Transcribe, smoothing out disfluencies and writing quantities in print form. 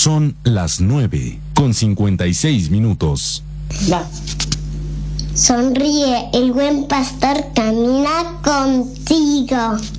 Son las 9:56. Va. Sonríe, el buen pastor camina contigo.